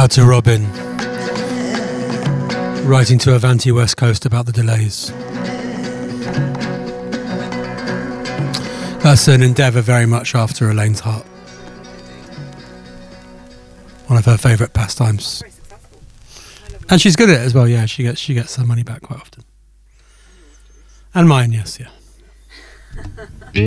out to Robin, writing to Avanti West Coast about the delays. That's an endeavour very much after Elaine's heart. One of her favourite pastimes. And she's good at it as well, yeah. She gets her money back quite often. And mine, yes, yeah.